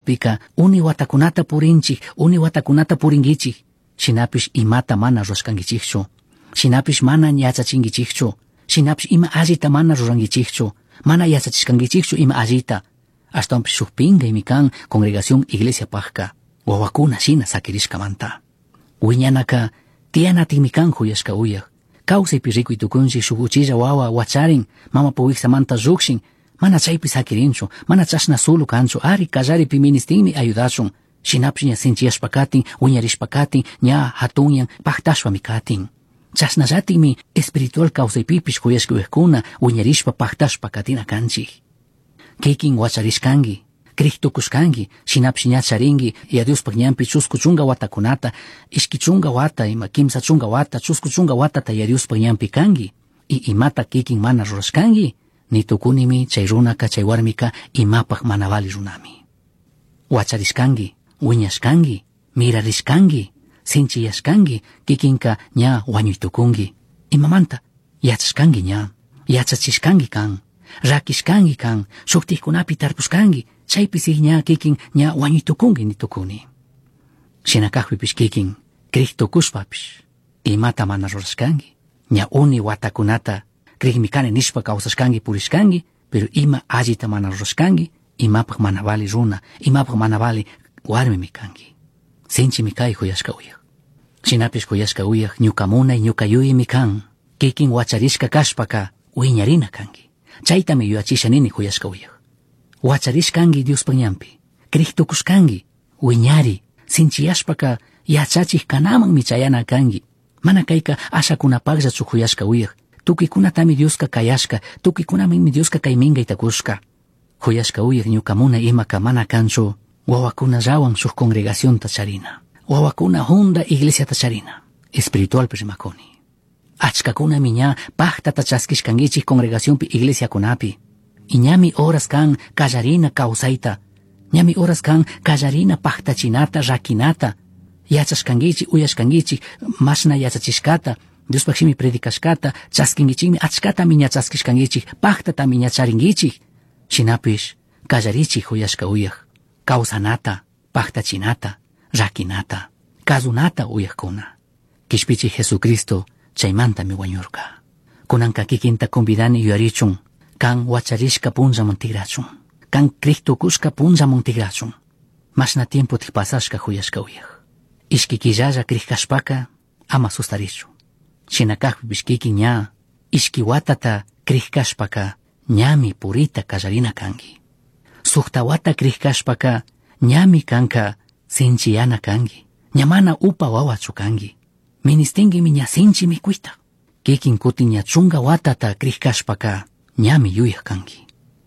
pika uni watakunata purinchik, uni watakunata puringichik, shinapish imata mana rurashkankichikchu, shinapish mana yachachinkichikchu, shinapish ima allita mana rurankichikchu, mana yachachishkankichikchu ima allita. Ashtawanpish shuk pinqaymi kan congregación iglesia pajka, wawakuna shina sakirishkamanta. Wiñanaka tianatinmi kan huyashka uyaq. Kawsaypi rikuy tukunchik shuk uchilla wawa wacharin, mama puwiksamanta llukshin, mana chaypi sakirinchu, mana chashna sulu kanchu, ari kallaripi ministinmi ayudachun, shinapish ña sinchiyashpa katin, wiñarishpa katin, ña hatunyan paktashpami katin. Chashnallatinmi espiritual kawsaypipish huyashka uyaqkuna wiñarishpa paktashpa katina kanchik. Kikin wacharishkanki, kriktukushkanki, shinapish ña charinki, ya Diospak ñampi chusku chunga watakunata, ishki chunga wata, ima kimsa chunga wata, chusku chunga watata ya Diospak ñampi kanki, imata kikin mana rurashkanki, ni tukunimi chay runaka chay warmika imapak mana vali runami. Wacharishkanki, wiñashkanki, mirarishkanki, sinchiyashkanki, kikinka ña wañuytukunki, imamanta, yachashkanki ña, yachachishkanki kan, rakishkanki kan, shuktikunapi tarpushkanki, chaypis ña kikin ña wañuytukunki ni tukuni. Shinakajpipish kikin, kriktukushpapish, imata mana rurashkanki, ña uni watakunata, krikmikane nishpa kawsashkanki purishkanki, pero ima allita mana rurashkanki, imapak mana vali runa, imapak mana vali warmimi kanki. Sinchimi kay huyashka uyaq. Shinapish huyashka uyaq ñuka munay ñuka yuyimi kan, kikin wacharishka kashpaka wiñarina kanki. Chaytami yuyachishanini huyashka uyaq. Wacharishkanki Diospak ñampi, kriktukushkanki, wiñari, sinchiyashpaka yachachik kanamanmi chayana kanki. Mana kayka ashakunapaklla chukuyashka uyaq. Tukikunatami Dioska kayashka, tukikunami Dioska kaymingayta kushka. Huyashka uyaq ñuka munay imaka mana kanchu, wawakuna rawan shuk congregación tacharina, wawakuna honda iglesia tacharina, espiritual primakoni. Achkakuna miña pahta tachaskishkangichik congregación pi iglesia kunapi. Iñami horas kan kallarina kawsayta, ñami horas kan kallarina pahtachinata rakinata, yachashkangichik uyashkangichik mashna yachachishkata, Diospak shimi predikashkata, chaskingichikmi achkata miña chaskishkangichik, pahtata miña charingichik, shinapish kallarichik huyashka uyaq, kawsanata, pahtachinata, rakinata, kazunata uyaqkuna. Kishpichik Jesucristo chaymantami wañurka. Kunanka kikinta convidani yuyarichun, kan wacharishka punllaman tigrachun, kan kriktukushka punllaman tigrachun. Mashna tiempo tikpasashka huyashka uyaq. Ishki killalla krikashpaka ama sustarichu. Shinakajpipish kikin ña ishki watata krikashpaka ñami purita kallarina kanki. Sukta wata krikashpaka ñami kanka sinchiyana kanki. Ñamana upa wawachu kanki. Ministingimi ña sinchi mikuita. Kikin kuti ña chunga watata krikashpaka ñami yuyaq kanki.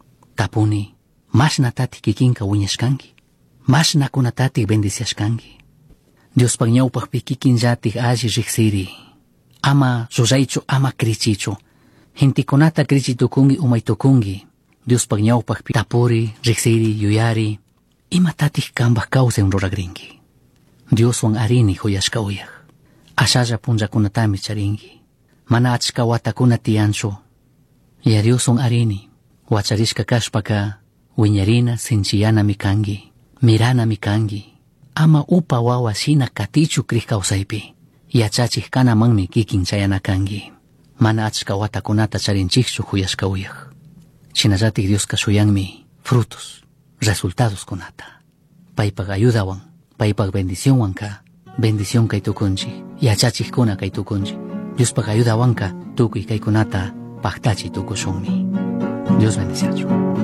Tapuni mashnatati kikinka wiñashkanki. Mashnakunatati bendiciashkanki. Diospak ñawpakpi kikinllatik alli riksiri. Ama ruraychu, ama krichichu. Hintikunata krichitukunki umaytukunki. Diospak ñawpakpi tapuri, riksiri, yuyari, imatatik kambak kawsan ruragrinki. Dioswan arini huyashka uyaq. Ashalla punllakunatami charinki. Mana achka watakuna tiyanchu. Ya Dioswan arini. Wacharishka kashpaka wiñarina sinchiyanami kanki. Miranami kanki. Ama upa wawa shina katichu krik kawsaypi. Yachachik kanamanmi kikin chayana kanki. Mana achka watakunata charinchikchu huyashka uyaq. Shinallatik Dioska shuyanmi frutos, resultados kunata. Paypak ayudawan, paypak bendicionwanka, bendición kay tukunchik, yachachik kuna kay tukunchik. Diospak ayudawanka tukuy kaykunata paktachi tukushunmi. Dios bendiciachu.